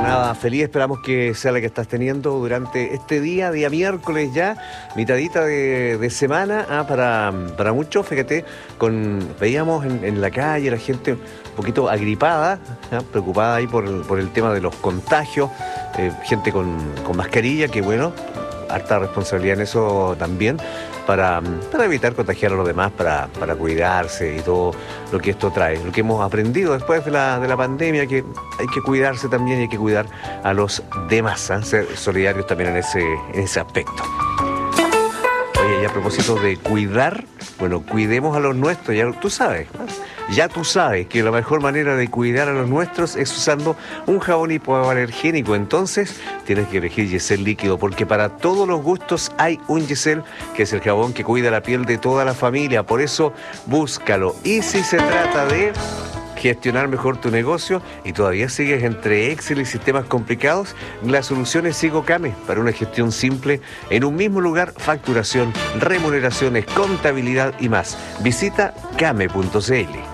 jornada feliz esperamos que sea la que estás teniendo durante este día miércoles ya, mitadita de semana, para muchos, fíjate, veíamos en la calle la gente un poquito agripada, preocupada ahí por el tema de los contagios, gente con mascarilla, que bueno, harta responsabilidad en eso también, para evitar contagiar a los demás, para cuidarse y todo lo que esto trae. Lo que hemos aprendido después de la pandemia, que hay que cuidarse también y hay que cuidar a los demás, ser solidarios también en ese aspecto. Oye, y a propósito de cuidar, bueno, cuidemos a los nuestros, ya tú sabes que la mejor manera de cuidar a los nuestros es usando un jabón hipoalergénico. Entonces tienes que elegir Yesel líquido, porque para todos los gustos hay un Yesel, que es el jabón que cuida la piel de toda la familia. Por eso búscalo. Y si se trata de gestionar mejor tu negocio y todavía sigues entre Excel y sistemas complicados, la solución es SigoCame, para una gestión simple en un mismo lugar: facturación, remuneraciones, contabilidad y más. Visita came.cl.